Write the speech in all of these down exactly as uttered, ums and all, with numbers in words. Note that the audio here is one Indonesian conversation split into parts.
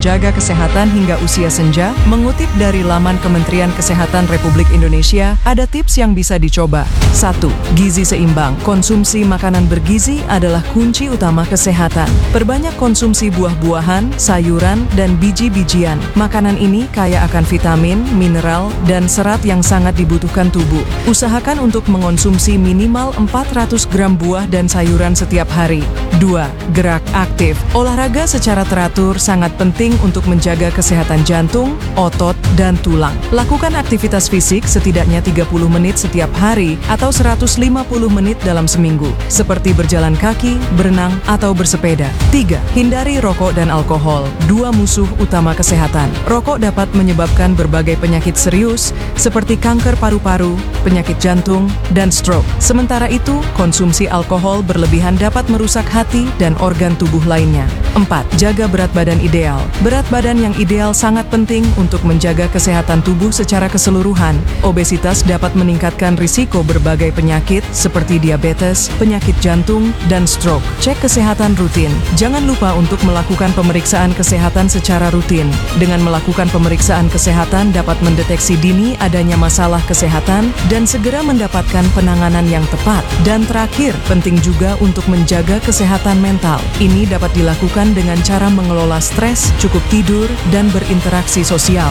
menjaga kesehatan hingga usia senja, mengutip dari laman Kementerian Kesehatan Republik Indonesia, ada tips yang bisa dicoba. satu. Gizi seimbang. Konsumsi makanan bergizi adalah kunci utama kesehatan. Perbanyak konsumsi buah-buahan, sayuran, dan biji-bijian. Makanan ini kaya akan vitamin, mineral, dan serat yang sangat dibutuhkan tubuh. Usahakan untuk mengonsumsi minimal empat ratus gram buah dan sayuran setiap hari. dua. Gerak aktif. Olahraga secara teratur sangat penting untuk menjaga kesehatan jantung, otot, dan tulang. Lakukan aktivitas fisik setidaknya tiga puluh menit setiap hari atau seratus lima puluh menit dalam seminggu, seperti berjalan kaki, berenang, atau bersepeda. tiga. Hindari rokok dan alkohol, dua musuh utama kesehatan. Rokok dapat menyebabkan berbagai penyakit serius seperti kanker paru-paru, penyakit jantung, dan stroke. Sementara itu, konsumsi alkohol berlebihan dapat merusak hati dan organ tubuh lainnya. empat. Jaga berat badan ideal. Berat badan yang ideal sangat penting untuk menjaga kesehatan tubuh secara keseluruhan. Obesitas dapat meningkatkan risiko berbagai penyakit seperti diabetes, penyakit jantung, dan stroke. Cek kesehatan rutin. Jangan lupa untuk melakukan pemeriksaan kesehatan secara rutin. Dengan melakukan pemeriksaan kesehatan dapat mendeteksi dini adanya masalah kesehatan dan segera mendapatkan penanganan yang tepat. Dan terakhir, penting juga untuk menjaga kesehatan mental. Ini dapat dilakukan dengan cara mengelola stres, cukup tidur, dan berinteraksi sosial.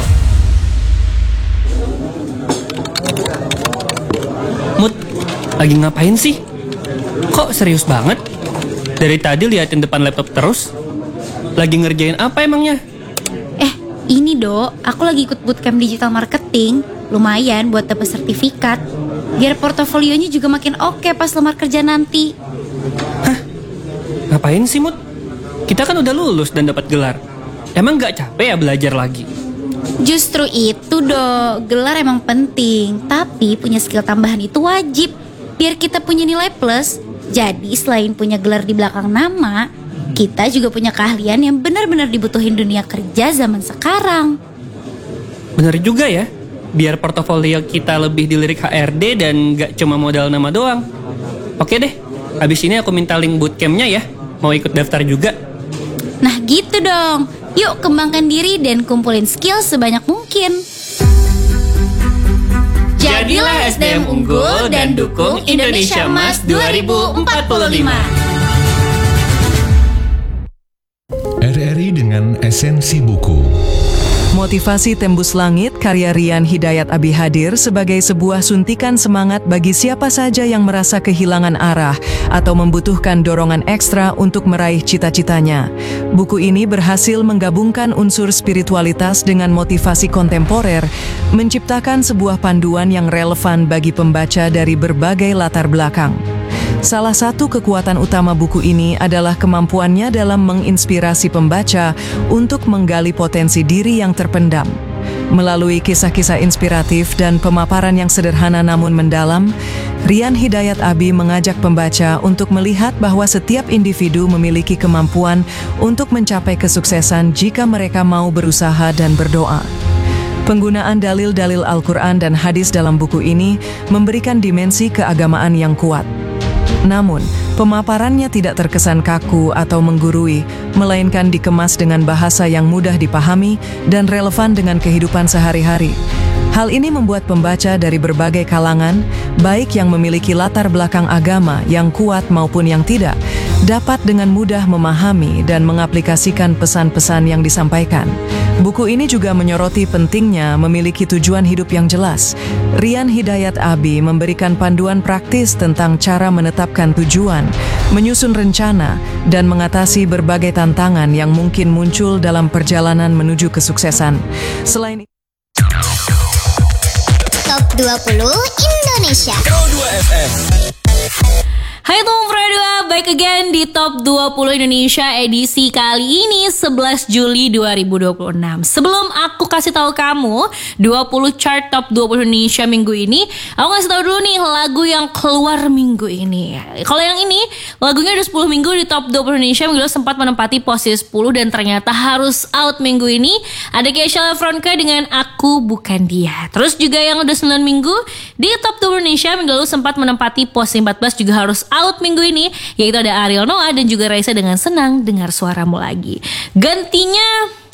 Mut, lagi ngapain sih? Kok serius banget? Dari tadi liatin depan laptop terus. Lagi ngerjain apa emangnya? Eh, ini Dok, aku lagi ikut bootcamp digital marketing. Lumayan buat dapat sertifikat. Biar portofolionya juga makin oke pas lamar kerja nanti. Hah? Ngapain sih, Mut? Kita kan udah lulus dan dapat gelar. Emang gak capek ya belajar lagi? Justru itu Dok, gelar emang penting. Tapi punya skill tambahan itu wajib biar kita punya nilai plus. Jadi selain punya gelar di belakang nama, kita juga punya keahlian yang benar-benar dibutuhin dunia kerja zaman sekarang. Bener juga ya, biar portofolio kita lebih dilirik H R D dan gak cuma modal nama doang. Oke deh, abis ini aku minta link bootcampnya ya. Mau ikut daftar juga. Nah gitu dong, yuk kembangkan diri dan kumpulin skill sebanyak mungkin. Jadilah S D M unggul dan dukung Indonesia Emas dua ribu empat puluh lima. R R I dengan esensi buku. Motivasi Tembus Langit karya Rian Hidayat Abi hadir sebagai sebuah suntikan semangat bagi siapa saja yang merasa kehilangan arah atau membutuhkan dorongan ekstra untuk meraih cita-citanya. Buku ini berhasil menggabungkan unsur spiritualitas dengan motivasi kontemporer, menciptakan sebuah panduan yang relevan bagi pembaca dari berbagai latar belakang. Salah satu kekuatan utama buku ini adalah kemampuannya dalam menginspirasi pembaca untuk menggali potensi diri yang terpendam. Melalui kisah-kisah inspiratif dan pemaparan yang sederhana namun mendalam, Rian Hidayat Abi mengajak pembaca untuk melihat bahwa setiap individu memiliki kemampuan untuk mencapai kesuksesan jika mereka mau berusaha dan berdoa. Penggunaan dalil-dalil Al-Quran dan hadis dalam buku ini memberikan dimensi keagamaan yang kuat. Namun, pemaparannya tidak terkesan kaku atau menggurui, melainkan dikemas dengan bahasa yang mudah dipahami dan relevan dengan kehidupan sehari-hari. Hal ini membuat pembaca dari berbagai kalangan, baik yang memiliki latar belakang agama yang kuat maupun yang tidak, dapat dengan mudah memahami dan mengaplikasikan pesan-pesan yang disampaikan. Buku ini juga menyoroti pentingnya memiliki tujuan hidup yang jelas. Rian Hidayat Abi memberikan panduan praktis tentang cara menetapkan tujuan, menyusun rencana, dan mengatasi berbagai tantangan yang mungkin muncul dalam perjalanan menuju kesuksesan. Selain itu, Top dua puluh Indonesia. Pro dua F M. Hai teman Pro dua, back again di Top dua puluh Indonesia edisi kali ini sebelas Juli dua ribu dua puluh enam. Sebelum aku kasih tahu kamu dua puluh chart Top dua puluh Indonesia minggu ini, aku kasih tahu dulu nih lagu yang keluar minggu ini. Kalau yang ini, lagunya udah sepuluh minggu di Top dua puluh Indonesia, minggu lalu sempat menempati posisi sepuluh dan ternyata harus out minggu ini. Ada Kesha Lefronka dengan Aku Bukan Dia. Terus juga yang udah sembilan minggu di Top dua puluh Indonesia, minggu lalu sempat menempati posisi empat belas juga harus out minggu ini, yaitu ada Ariel Noah dan juga Raisa dengan Senang Dengar Suaramu Lagi. Gantinya